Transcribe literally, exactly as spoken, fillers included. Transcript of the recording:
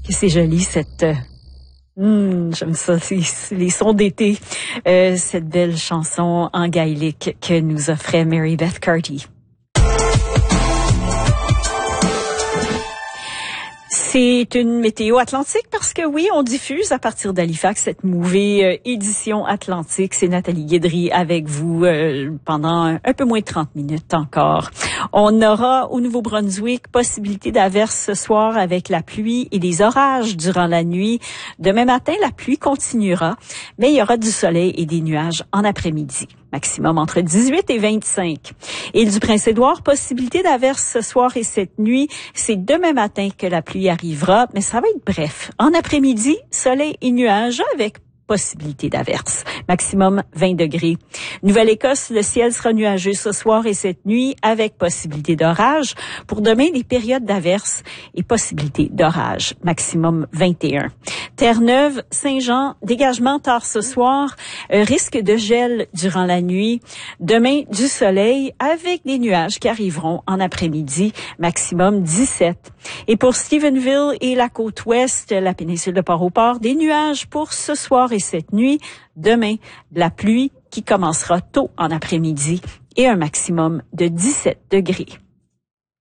Que c'est joli cette... Euh, hmm, j'aime ça, c'est, les sons d'été. Euh, cette belle chanson en gaélique que nous offrait Mary Beth Carty. C'est une météo atlantique parce que oui, on diffuse à partir d'Halifax cette Mouvet euh, édition atlantique. C'est Nathalie Guédry avec vous euh, pendant un, un peu moins de trente minutes encore. On aura au Nouveau-Brunswick possibilité d'averses ce soir avec la pluie et des orages durant la nuit. Demain matin, la pluie continuera, mais il y aura du soleil et des nuages en après-midi. Maximum entre dix-huit et vingt-cinq. Île du Prince-Édouard, possibilité d'averses ce soir et cette nuit. C'est demain matin que la pluie arrivera, mais ça va être bref. En après-midi, soleil et nuages avec possibilité d'averses. Maximum vingt degrés. Nouvelle-Écosse, le ciel sera nuageux ce soir et cette nuit avec possibilité d'orage. Pour demain, des périodes d'averses et possibilité d'orage. Maximum vingt et un. Terre-Neuve, Saint-Jean, dégagement tard ce soir, euh, risque de gel durant la nuit. Demain, du soleil avec des nuages qui arriveront en après-midi, maximum dix-sept. Et pour Stephenville et la côte ouest, la péninsule de Port-au-Port, des nuages pour ce soir et cette nuit. Demain, de la pluie qui commencera tôt en après-midi et un maximum de dix-sept degrés.